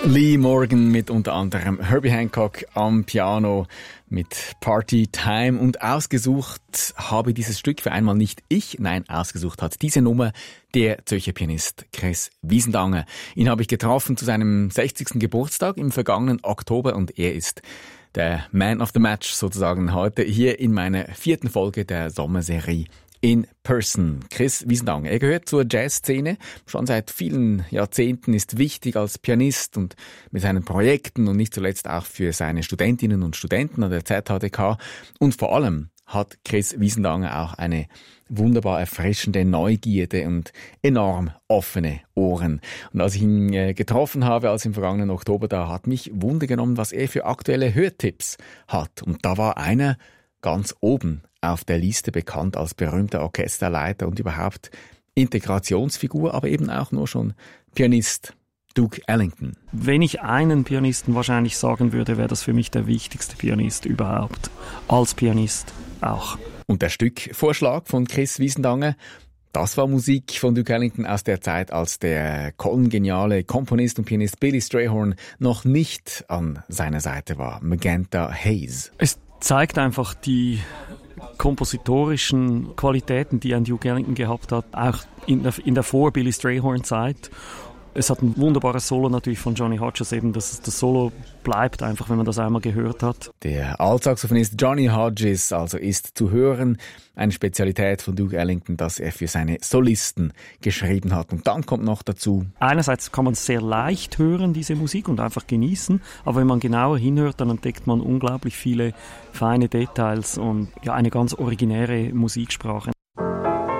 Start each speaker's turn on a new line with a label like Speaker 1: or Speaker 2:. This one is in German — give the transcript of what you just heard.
Speaker 1: Lee Morgan mit unter anderem Herbie Hancock am Piano mit Party Time, und ausgesucht habe dieses Stück für einmal nicht ich, nein, ausgesucht hat diese Nummer der Zürcher Pianist Chris Wiesendanger. Ihn habe ich getroffen zu seinem 60. Geburtstag im vergangenen Oktober, und er ist der Man of the Match sozusagen heute hier in meiner 4. Folge der Sommerserie In Person. Chris Wiesendanger, er gehört zur Jazzszene, schon seit vielen Jahrzehnten, ist wichtig als Pianist und mit seinen Projekten und nicht zuletzt auch für seine Studentinnen und Studenten an der ZHDK. Und vor allem hat Chris Wiesendanger auch eine wunderbar erfrischende Neugierde und enorm offene Ohren. Und als ich ihn getroffen habe, als im vergangenen Oktober, da hat mich Wunder genommen, was er für aktuelle Hörtipps hat. Und da war einer ganz oben auf der Liste, bekannt als berühmter Orchesterleiter und überhaupt Integrationsfigur, aber eben auch nur schon Pianist, Duke Ellington.
Speaker 2: Wenn ich einen Pianisten wahrscheinlich sagen würde, wäre das für mich der wichtigste Pianist überhaupt. Als Pianist auch.
Speaker 1: Und der Stückvorschlag von Chris Wiesendanger, das war Musik von Duke Ellington aus der Zeit, als der kongeniale Komponist und Pianist Billy Strayhorn noch nicht an seiner Seite war. Magenta Haze.
Speaker 2: Es zeigt einfach die kompositorischen Qualitäten, die ein Duke Ellington gehabt hat, auch in der Vor-Billy Strayhorn-Zeit. Es hat ein wunderbares Solo natürlich von Johnny Hodges, eben das Solo bleibt einfach, wenn man das einmal gehört hat.
Speaker 1: Der Altsaxophonist Johnny Hodges also ist zu hören, eine Spezialität von Duke Ellington, dass er für seine Solisten geschrieben hat. Und dann kommt noch dazu:
Speaker 2: einerseits kann man sehr leicht hören, diese Musik, und einfach genießen, aber wenn man genauer hinhört, dann entdeckt man unglaublich viele feine Details und ja, eine ganz originäre Musiksprache.